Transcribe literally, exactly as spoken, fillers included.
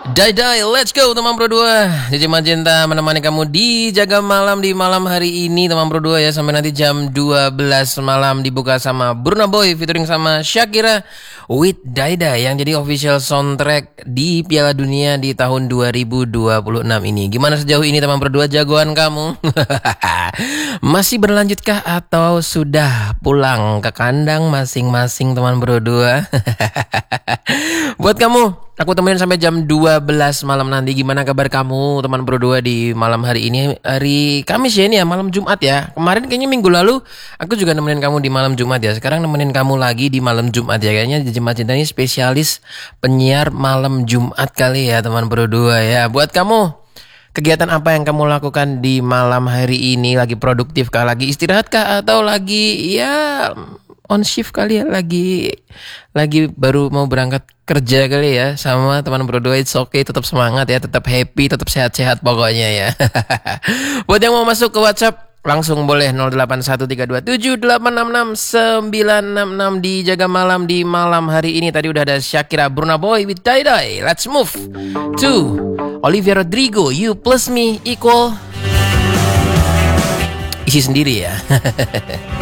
Dai Dai, let's go teman Bro dua. Cici Magenta menemani kamu di Jaga Malam di malam hari ini teman Bro dua ya. Sampai nanti jam dua belas malam dibuka sama Burna Boy featuring sama Shakira with Dai Dai yang jadi official soundtrack di Piala Dunia di tahun dua ribu dua puluh enam ini. Gimana sejauh ini teman Bro dua jagoan kamu? Masih berlanjutkah atau sudah pulang ke kandang masing-masing teman Bro dua? Buat kamu, aku temenin sampai jam dua belas malam nanti. Gimana kabar kamu teman Bro dua di malam hari ini? Hari Kamis ya ini ya, malam Jumat ya. Kemarin kayaknya minggu lalu aku juga nemenin kamu di malam Jumat ya. Sekarang nemenin kamu lagi di malam Jumat ya. Kayaknya Jemaah Cinta ini spesialis penyiar malam Jumat kali ya teman Bro dua ya. Buat kamu, kegiatan apa yang kamu lakukan di malam hari ini? Lagi produktif kah? Lagi istirahat kah? Atau lagi ya on shift kali ya? Lagi lagi baru mau berangkat kerja kali ya? Sama teman Bro dua, it's okay, tetap semangat ya, tetap happy, tetap sehat-sehat pokoknya ya. Buat yang mau masuk ke WhatsApp, langsung boleh nol delapan satu tiga dua tujuh delapan enam enam sembilan enam enam di Jaga Malam di malam hari ini. Tadi udah ada Shakira, Burna Boy with Dai Dai. Let's move to Olivia Rodrigo, You Plus Me Equal isi sendiri ya.